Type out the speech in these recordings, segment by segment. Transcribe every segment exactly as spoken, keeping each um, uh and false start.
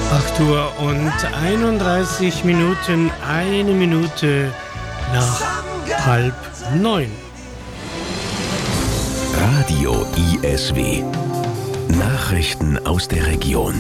acht Uhr und einunddreißig Minuten, eine Minute nach halb neun. Radio I S W. Nachrichten aus der Region.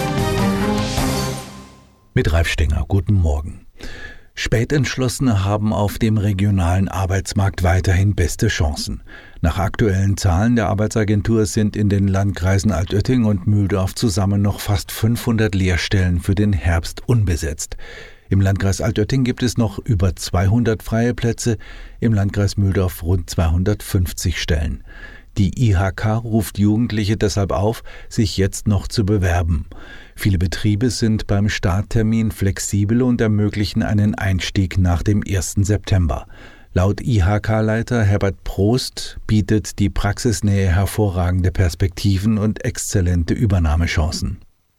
Mit Ralf Stenger, guten Morgen. Spätentschlossene haben auf dem regionalen Arbeitsmarkt weiterhin beste Chancen. Nach aktuellen Zahlen der Arbeitsagentur sind in den Landkreisen Altötting und Mühldorf zusammen noch fast fünfhundert Lehrstellen für den Herbst unbesetzt. Im Landkreis Altötting gibt es noch über zweihundert freie Plätze, im Landkreis Mühldorf rund zweihundertfünfzig Stellen. Die I H K ruft Jugendliche deshalb auf, sich jetzt noch zu bewerben. Viele Betriebe sind beim Starttermin flexibel und ermöglichen einen Einstieg nach dem ersten September. Laut I H K-Leiter Herbert Prost bietet die Praxisnähe hervorragende Perspektiven und exzellente Übernahmechancen.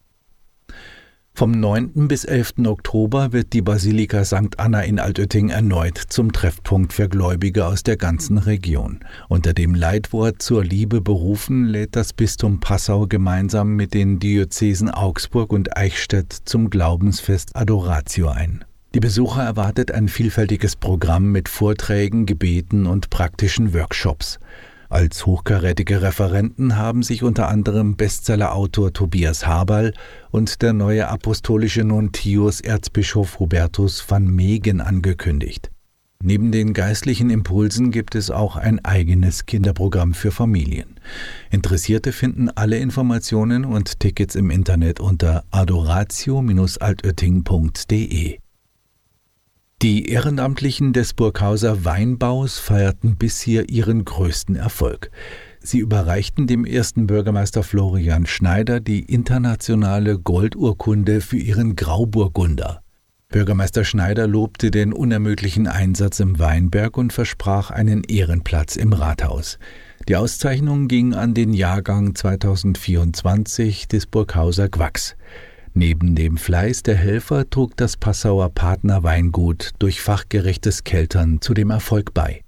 Vom neunten bis elften Oktober wird die Basilika Sankt Anna in Altötting erneut zum Treffpunkt für Gläubige aus der ganzen Region. Unter dem Leitwort Zur Liebe berufen lädt das Bistum Passau gemeinsam mit den Diözesen Augsburg und Eichstätt zum Glaubensfest Adoratio ein. Die Besucher erwartet ein vielfältiges Programm mit Vorträgen, Gebeten und praktischen Workshops. Als hochkarätige Referenten haben sich unter anderem Bestsellerautor Tobias Haberl und der neue apostolische Nuntius Erzbischof Hubertus van Megen angekündigt. Neben den geistlichen Impulsen gibt es auch ein eigenes Kinderprogramm für Familien. Interessierte finden alle Informationen und Tickets im Internet unter adoratio Bindestrich altötting Punkt de. Die Ehrenamtlichen des Burghauser Weinbaus feierten bisher ihren größten Erfolg. Sie überreichten dem ersten Bürgermeister Florian Schneider die internationale Goldurkunde für ihren Grauburgunder. Bürgermeister Schneider lobte den unermüdlichen Einsatz im Weinberg und versprach einen Ehrenplatz im Rathaus. Die Auszeichnung ging an den Jahrgang zweitausendvierundzwanzig des Burghauser Gwacks. Neben dem Fleiß der Helfer trug das Passauer Partnerweingut durch fachgerechtes Keltern zu dem Erfolg bei.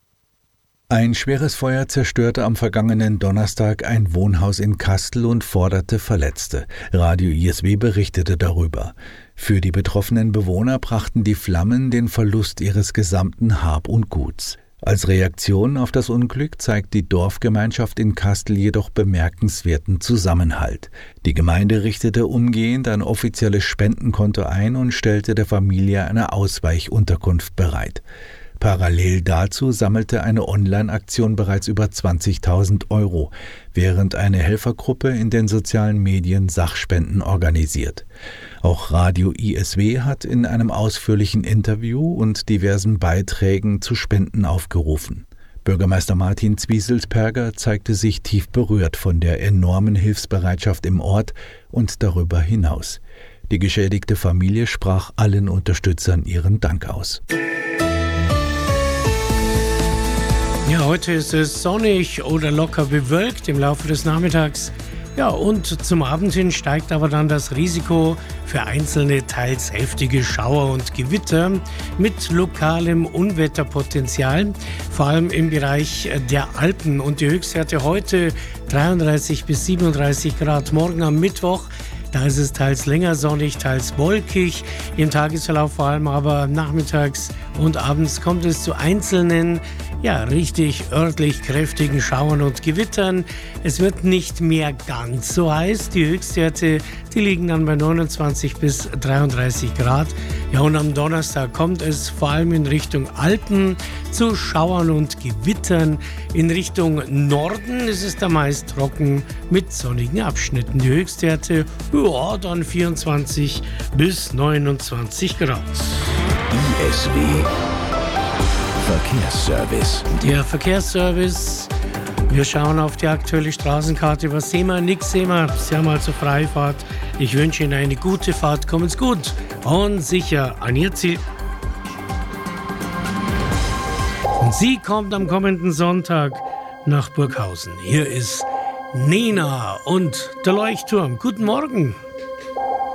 Ein schweres Feuer zerstörte am vergangenen Donnerstag ein Wohnhaus in Kastel und forderte Verletzte. Radio I S W berichtete darüber. Für die betroffenen Bewohner brachten die Flammen den Verlust ihres gesamten Hab und Guts. Als Reaktion auf das Unglück zeigt die Dorfgemeinschaft in Kastel jedoch bemerkenswerten Zusammenhalt. Die Gemeinde richtete umgehend ein offizielles Spendenkonto ein und stellte der Familie eine Ausweichunterkunft bereit. Parallel dazu sammelte eine Online-Aktion bereits über zwanzigtausend Euro, während eine Helfergruppe in den sozialen Medien Sachspenden organisiert. Auch Radio I S W hat in einem ausführlichen Interview und diversen Beiträgen zu Spenden aufgerufen. Bürgermeister Martin Zwieselsperger zeigte sich tief berührt von der enormen Hilfsbereitschaft im Ort und darüber hinaus. Die geschädigte Familie sprach allen Unterstützern ihren Dank aus. Ja, heute ist es sonnig oder locker bewölkt im Laufe des Nachmittags. Ja, und zum Abend hin steigt aber dann das Risiko für einzelne, teils heftige Schauer und Gewitter mit lokalem Unwetterpotenzial, vor allem im Bereich der Alpen. Und die Höchstwerte heute dreiunddreißig bis siebenunddreißig Grad, morgen am Mittwoch. Da ist es teils länger sonnig, teils wolkig. Im Tagesverlauf vor allem aber nachmittags und abends kommt es zu einzelnen, ja, richtig örtlich kräftigen Schauern und Gewittern. Es wird nicht mehr ganz so heiß. Die Höchstwerte, die liegen dann bei neunundzwanzig bis dreiunddreißig Grad. Ja, und am Donnerstag kommt es vor allem in Richtung Alpen zu Schauern und Gewittern. In Richtung Norden ist es da meist trocken mit sonnigen Abschnitten. Die Höchstwerte, ja, dann vierundzwanzig bis neunundzwanzig Grad. I S W Verkehrsservice. Der Verkehrsservice. Wir schauen auf die aktuelle Straßenkarte. Was sehen wir? Nix sehen wir. Sie haben also Freifahrt. Ich wünsche Ihnen eine gute Fahrt. Kommen's gut und sicher an Ihr Ziel. Und sie kommt am kommenden Sonntag nach Burghausen. Hier ist Nena und der Leuchtturm. Guten Morgen.